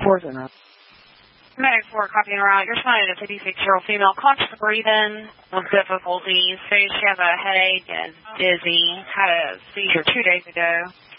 4-0. Medic 4, copying her out. You're responding to a 56-year-old female, conscious of breathing with difficulties. So she has a headache and dizzy. Had a seizure 2 days ago.